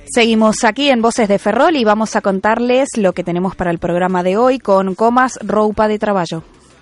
Seguimos aquí en Voces de Ferrol y vamos a contarles lo que tenemos para el programa de hoy con Comas Roupa de Traballo.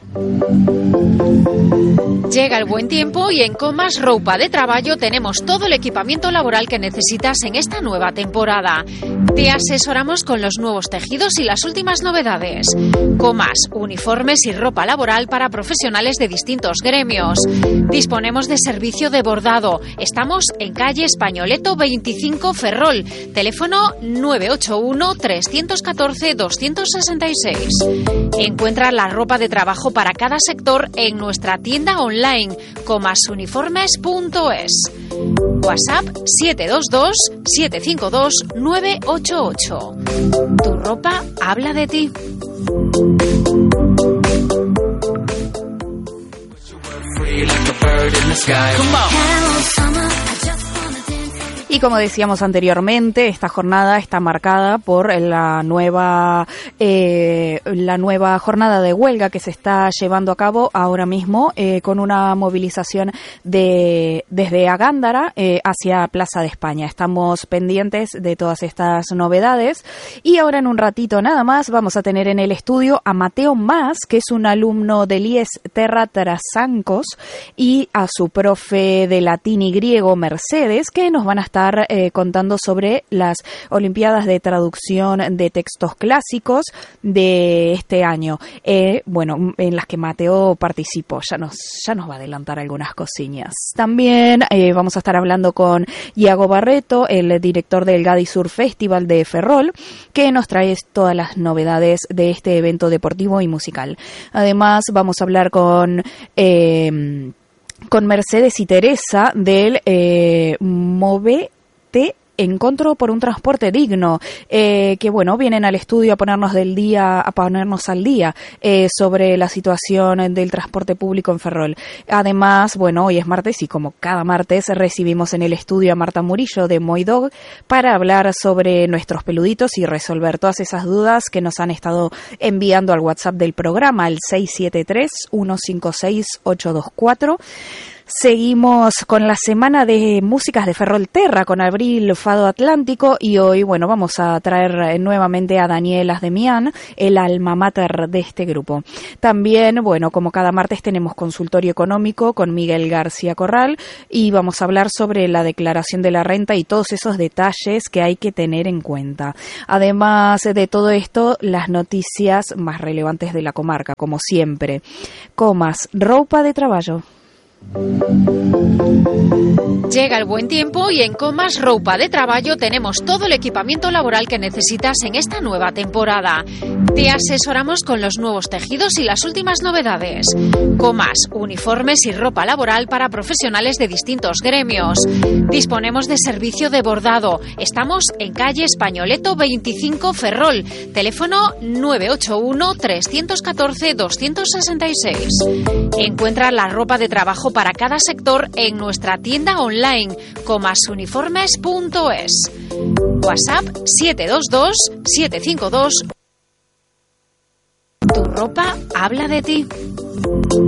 Llega el buen tiempo y en Comas Roupa de Traballo tenemos todo el equipamiento laboral que necesitas en esta nueva temporada. Te asesoramos con los nuevos tejidos y las últimas novedades. Comas, uniformes y ropa laboral para profesionales de distintos gremios. Disponemos de servicio de bordado. Estamos en calle Españoleto 25 Ferrol. Teléfono 981 314 266. Encuentra la ropa de trabajo para cada sector en nuestra tienda online comasuniformes.es. WhatsApp 722 752 988. Tu ropa habla de ti. Y como decíamos anteriormente, esta jornada está marcada por la nueva jornada de huelga que se está llevando a cabo ahora mismo con una movilización desde Agándara hacia Plaza de España. Estamos pendientes de todas estas novedades y ahora en un ratito nada más vamos a tener en el estudio a Mateo Mas, que es un alumno del IES Terra Trasancos, y a su profe de latín y griego Mercedes, que nos van a estar contando sobre las Olimpiadas de Traducción de Textos Clásicos de este año, en las que Mateo participó. Ya nos va a adelantar algunas cosillas. También vamos a estar hablando con Iago Barreto, el director del Gadi Sur Festival de Ferrol, que nos trae todas las novedades de este evento deportivo y musical. Además, vamos a hablar con Mercedes y Teresa del Movete Encontro por un transporte digno, que vienen al estudio a ponernos al día sobre la situación del transporte público en Ferrol. Además, hoy es martes y como cada martes recibimos en el estudio a Marta Murillo de Moidog para hablar sobre nuestros peluditos y resolver todas esas dudas que nos han estado enviando al WhatsApp del programa, al 673-156-824. Seguimos con la semana de músicas de Ferrolterra con Abril Fado Atlántico y hoy, vamos a traer nuevamente a Daniel Asdemian, el alma mater de este grupo. También, como cada martes tenemos consultorio económico con Miguel García Corral y vamos a hablar sobre la declaración de la renta y todos esos detalles que hay que tener en cuenta. Además de todo esto, las noticias más relevantes de la comarca, como siempre. Comas Roupa de Traballo. Llega el buen tiempo y en Comas Roupa de Traballo tenemos todo el equipamiento laboral que necesitas en esta nueva temporada. Te asesoramos con los nuevos tejidos y las últimas novedades. Comas, uniformes y ropa laboral para profesionales de distintos gremios. Disponemos de servicio de bordado. Estamos en calle Españoleto 25 Ferrol. Teléfono 981 314 266. Encuentra la ropa de trabajo para cada sector en nuestra tienda online comasuniformes.es. WhatsApp 722 752. Tu ropa habla de ti.